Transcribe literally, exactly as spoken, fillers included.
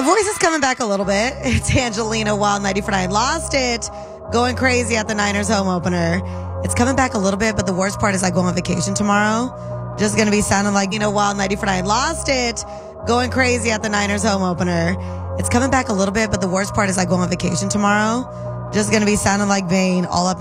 My voice is coming back a little bit. It's Angelina Wild ninety for nine. Lost it. Going crazy at the Niners home opener. It's coming back a little bit, but the worst part is I go on vacation tomorrow. Just going to be sounding like, you know, Wild ninety for nine. Lost it. Going crazy at the Niners home opener. It's coming back a little bit, but the worst part is I go on vacation tomorrow. Just going to be sounding like Vane all up and